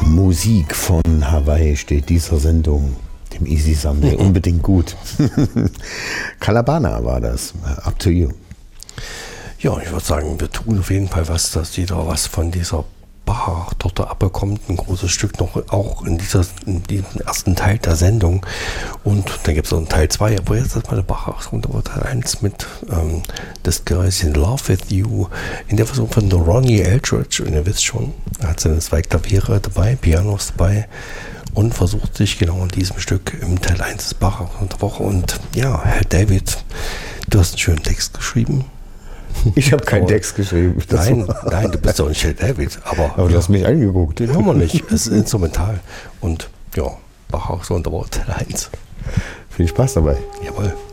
Musik von Hawaii steht dieser Sendung, dem Easy Sunday, unbedingt gut. Calabana war das. Up to you. Ja, ich würde sagen, wir tun auf jeden Fall was, dass jeder was von dieser Baja-Torte abbekommt. Ein großes Stück noch auch in diesem ersten Teil der Sendung. Und dann gibt es noch einen Teil 2, aber jetzt ist mal eine Baja-Torte Teil 1 mit das Girls in Love with You in der Version von Ronnie Eldridge. Und ihr wisst schon, er hat seine zwei Klaviere dabei, Pianos dabei und versucht sich genau in diesem Stück im Teil 1 des Baja-Woche. Und ja, Herr David, du hast einen schönen Text geschrieben. Ich habe keinen Text geschrieben. Nein, du bist doch nicht Herr David. Aber du hast mich angeguckt. Den haben wir nicht. Es ist instrumental. Und ja, Bach auch so unter Wort 1. Viel Spaß dabei. Jawohl.